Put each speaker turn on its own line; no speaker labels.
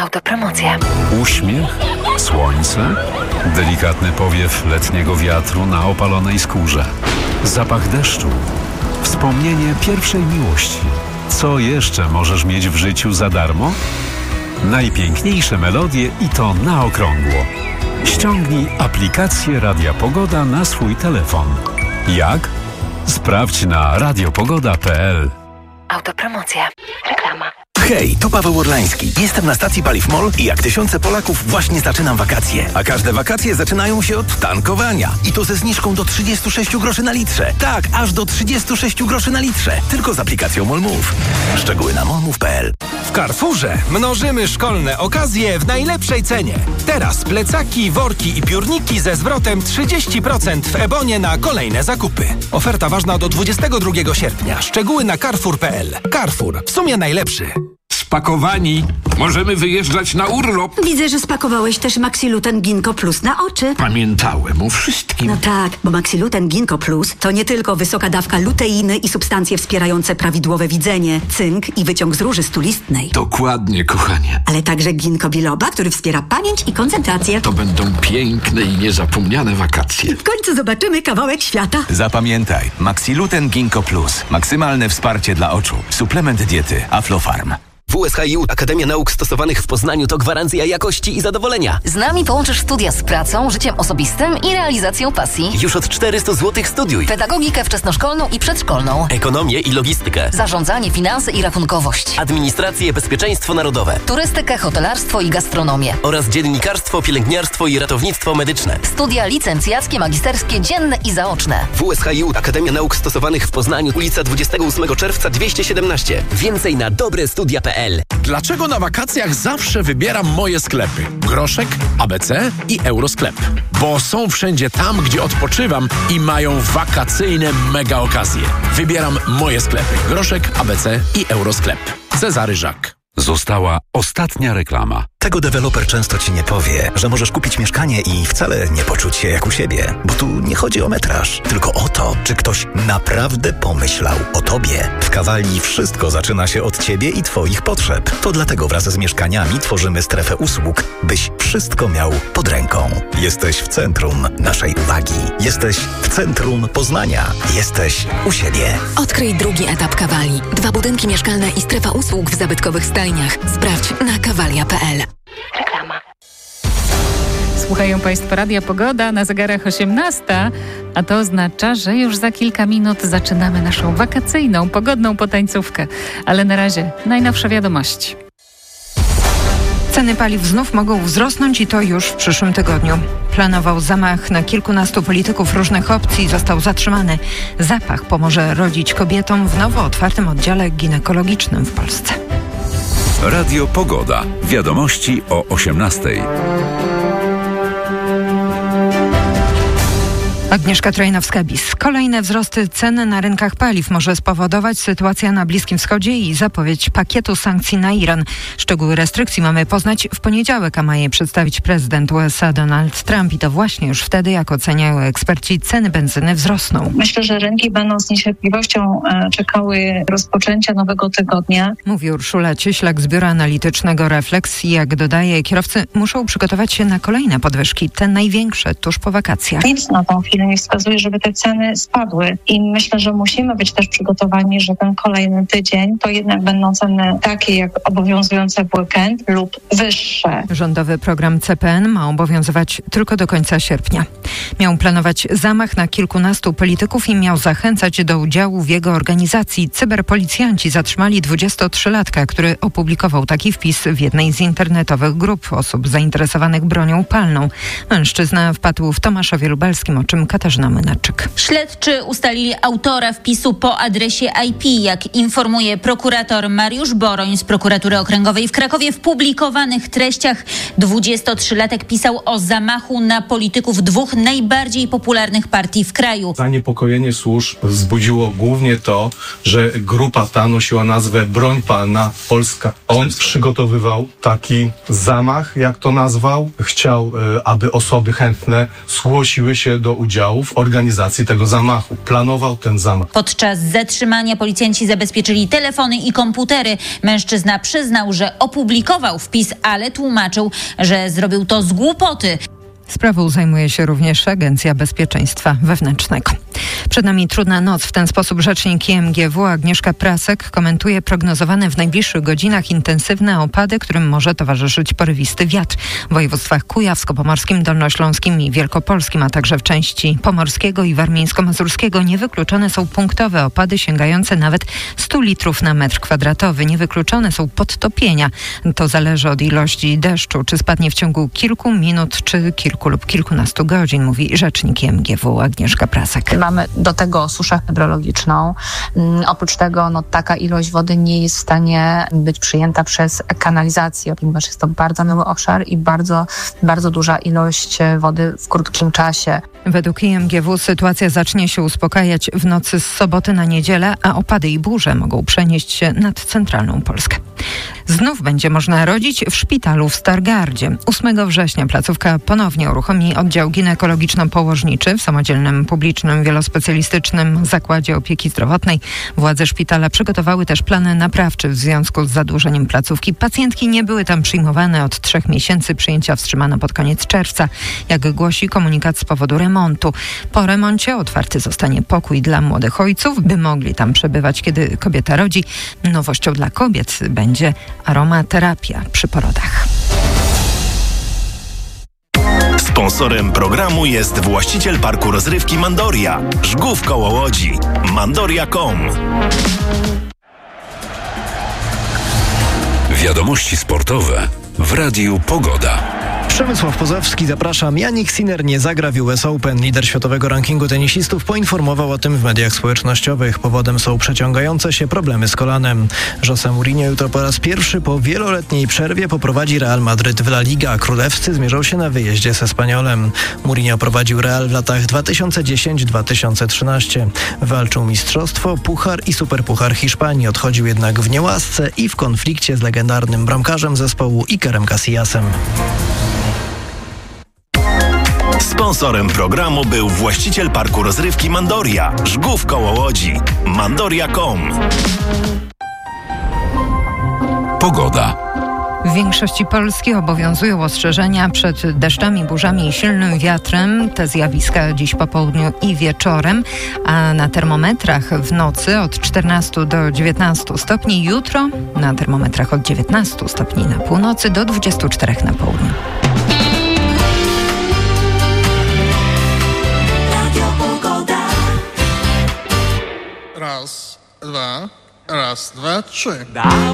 Autopromocja.
Uśmiech, słońce, delikatny powiew letniego wiatru na opalonej skórze, zapach deszczu, wspomnienie pierwszej miłości. Co jeszcze możesz mieć w życiu za darmo? Najpiękniejsze melodie i to na okrągło. Ściągnij aplikację Radia Pogoda na swój telefon. Jak? Sprawdź na radiopogoda.pl.
Autopromocja. Reklama.
Hej, tu Paweł Orlański. Jestem na stacji Paliw MOL i jak tysiące Polaków właśnie zaczynam wakacje. A każde wakacje zaczynają się od tankowania. I to ze zniżką do 36 groszy na litrze. Tak, aż do 36 groszy na litrze. Tylko z aplikacją MOL Move. Szczegóły na molmove.pl.
W Carrefourze mnożymy szkolne okazje w najlepszej cenie. Teraz plecaki, worki i piórniki ze zwrotem 30% w Ebonie na kolejne zakupy. Oferta ważna do 22 sierpnia. Szczegóły na carrefour.pl. Carrefour. W sumie najlepszy.
Spakowani. Możemy wyjeżdżać na urlop.
Widzę, że spakowałeś też Maxiluten Ginkgo Plus na oczy.
Pamiętałem o wszystkim.
No tak, bo Maxiluten Ginkgo Plus to nie tylko wysoka dawka luteiny i substancje wspierające prawidłowe widzenie, cynk i wyciąg z róży stulistnej.
Dokładnie, kochanie.
Ale także ginkgo biloba, który wspiera pamięć i koncentrację.
To będą piękne i niezapomniane wakacje.
W końcu zobaczymy kawałek świata.
Zapamiętaj, Maxiluten Ginkgo Plus. Maksymalne wsparcie dla oczu. Suplement diety Aflofarm.
WSHiU Akademia Nauk Stosowanych w Poznaniu to gwarancja jakości i zadowolenia.
Z nami połączysz studia z pracą, życiem osobistym i realizacją pasji.
Już od 400 zł studiuj.
Pedagogikę wczesnoszkolną i przedszkolną.
Ekonomię i logistykę.
Zarządzanie, finanse i rachunkowość.
Administrację, bezpieczeństwo narodowe.
Turystykę, hotelarstwo i gastronomię.
Oraz dziennikarstwo, pielęgniarstwo i ratownictwo medyczne.
Studia licencjackie, magisterskie, dzienne i zaoczne.
WSHiU Akademia Nauk Stosowanych w Poznaniu, ulica 28 czerwca 217. Więcej na dobrestudia.pl.
Dlaczego na wakacjach zawsze wybieram moje sklepy? Groszek, ABC i Eurosklep. Bo są wszędzie tam, gdzie odpoczywam i mają wakacyjne mega okazje. Wybieram moje sklepy. Groszek, ABC i Eurosklep. Cezary Żak.
Została ostatnia reklama.
Tego deweloper często ci nie powie, że możesz kupić mieszkanie i wcale nie poczuć się jak u siebie. Bo tu nie chodzi o metraż, tylko o to, czy ktoś naprawdę pomyślał o tobie. W Kawali wszystko zaczyna się od ciebie i twoich potrzeb. To dlatego wraz z mieszkaniami tworzymy strefę usług, byś wszystko miał pod ręką. Jesteś w centrum naszej uwagi. Jesteś w centrum Poznania. Jesteś u siebie.
Odkryj drugi etap Kawali. 2 budynki mieszkalne i strefa usług w zabytkowych stajniach. Sprawdź na kawalia.pl.
Reklama.
Słuchają Państwo Radia Pogoda, na zegarach 18, a to oznacza, że już za kilka minut zaczynamy naszą wakacyjną, pogodną potańcówkę. Ale na razie najnowsze wiadomości.
Ceny paliw znów mogą wzrosnąć i to już w przyszłym tygodniu. Planował zamach na kilkunastu polityków różnych opcji, został zatrzymany. Zapach pomoże rodzić kobietom w nowo otwartym oddziale ginekologicznym w Polsce.
Radio Pogoda. Wiadomości o 18:00.
Agnieszka Trojnowska-Bis. Kolejne wzrosty cen na rynkach paliw może spowodować sytuacja na Bliskim Wschodzie i zapowiedź pakietu sankcji na Iran. Szczegóły restrykcji mamy poznać w poniedziałek, a ma je przedstawić prezydent USA Donald Trump. I to właśnie już wtedy, jak oceniają eksperci, ceny benzyny wzrosną.
Myślę, że rynki będą z niecierpliwością czekały rozpoczęcia nowego tygodnia.
Mówi Urszula Cieślak z biura analitycznego Reflex. I jak dodaje, kierowcy muszą przygotować się na kolejne podwyżki, te największe tuż po wakacjach.
Nic na tą chwilę nie wskazuje, żeby te ceny spadły. I myślę, że musimy być też przygotowani, że ten kolejny tydzień to jednak będą ceny takie jak obowiązujące w weekend lub wyższe.
Rządowy program CPN ma obowiązywać tylko do końca sierpnia. Miał planować zamach na kilkunastu polityków i miał zachęcać do udziału w jego organizacji. Cyberpolicjanci zatrzymali 23-latka, który opublikował taki wpis w jednej z internetowych grup osób zainteresowanych bronią palną. Mężczyzna wpadł w Tomaszowie Lubelskim, o czym Katarzyna Mynaczyk.
Śledczy ustalili autora wpisu po adresie IP. Jak informuje prokurator Mariusz Boroń z Prokuratury Okręgowej w Krakowie, w publikowanych treściach 23-latek pisał o zamachu na polityków 2 najbardziej popularnych partii w kraju.
Zaniepokojenie służb wzbudziło głównie to, że grupa ta nosiła nazwę Broń Palna Polska. On przygotowywał taki zamach, jak to nazwał. Chciał, aby osoby chętne zgłosiły się do udziału udziału w organizacji tego zamachu. Planował ten zamach.
Podczas zatrzymania policjanci zabezpieczyli telefony i komputery. Mężczyzna przyznał, że opublikował wpis, ale tłumaczył, że zrobił to z głupoty.
Sprawą zajmuje się również Agencja Bezpieczeństwa Wewnętrznego. Przed nami trudna noc. W ten sposób rzecznik IMGW Agnieszka Prasek komentuje prognozowane w najbliższych godzinach intensywne opady, którym może towarzyszyć porywisty wiatr. W województwach kujawsko-pomorskim, dolnośląskim i wielkopolskim, a także w części pomorskiego i warmińsko-mazurskiego niewykluczone są punktowe opady sięgające nawet 100 litrów na metr kwadratowy. Niewykluczone są podtopienia. To zależy od ilości deszczu, czy spadnie w ciągu kilku minut, czy kilku lub kilkunastu godzin, mówi rzecznik IMGW Agnieszka Prasek.
Mamy do tego suszę hydrologiczną. Oprócz tego taka ilość wody nie jest w stanie być przyjęta przez kanalizację, ponieważ jest to bardzo mały obszar i bardzo duża ilość wody w krótkim czasie.
Według IMGW sytuacja zacznie się uspokajać w nocy z soboty na niedzielę, a opady i burze mogą przenieść się nad centralną Polskę. Znów będzie można rodzić w szpitalu w Stargardzie. 8 września placówka ponownie uruchomi oddział ginekologiczno-położniczy w samodzielnym publicznym wielospecjalistycznym zakładzie opieki zdrowotnej. Władze szpitala przygotowały też plany naprawcze w związku z zadłużeniem placówki. Pacjentki nie były tam przyjmowane od 3 miesięcy. Przyjęcia wstrzymano pod koniec czerwca, jak głosi komunikat z powodu remontu. Po remoncie otwarty zostanie pokój dla młodych ojców, by mogli tam przebywać, kiedy kobieta rodzi. Nowością dla kobiet będzie aromaterapia przy porodach.
Sponsorem programu jest właściciel parku rozrywki Mandoria, Żgów koło Łodzi. Mandoria.com.
Wiadomości sportowe w Radiu Pogoda.
Przemysław Pozowski, zapraszam. Jannik Sinner nie zagra w US Open. Lider światowego rankingu tenisistów poinformował o tym w mediach społecznościowych. Powodem są przeciągające się problemy z kolanem. José Mourinho jutro po raz pierwszy po wieloletniej przerwie poprowadzi Real Madryt w La Liga. Królewscy zmierzą się na wyjeździe z Espanyolem. Mourinho prowadził Real w latach 2010-2013. Walczył mistrzostwo, puchar i superpuchar Hiszpanii. Odchodził jednak w niełasce i w konflikcie z legendarnym bramkarzem zespołu Ikerem Casillasem.
Sponsorem programu był właściciel parku rozrywki Mandoria, Żgów koło Łodzi. Mandoria.com.
Pogoda.
W większości Polski obowiązują ostrzeżenia przed deszczami, burzami i silnym wiatrem. Te zjawiska dziś po południu i wieczorem, a na termometrach w nocy od 14 do 19 stopni. Jutro na termometrach od 19 stopni na północy do 24 na południu.
Raz, dwa, trzy.